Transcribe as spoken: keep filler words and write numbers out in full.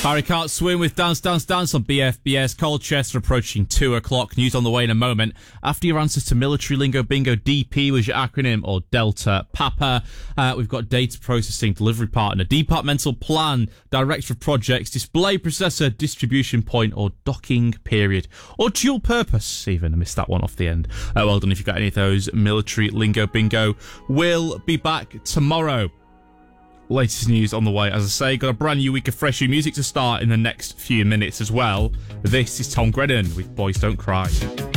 Harry Can't Swim with Dance, Dance, Dance on B F B S. Colchester approaching two o'clock. News on the way in a moment. After your answers to military lingo bingo, D P was your acronym, or Delta Papa. Uh, we've got data processing, delivery partner, departmental plan, director of projects, display processor, distribution point, or docking period, or dual purpose even. I missed that one off the end. Uh, well done if you've got any of those military lingo bingo. We'll be back tomorrow. Latest news on the way. As I say, got a brand new week of fresh new music to start in the next few minutes as well. This is Tom Grennan with Boys Don't Cry.